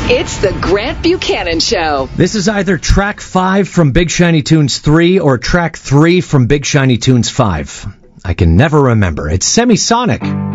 It's the Grant Buchanan Show. This is either track 5 from Big Shiny Tunes 3 or track 3 from Big Shiny Tunes 5. I can never remember. It's Semisonic.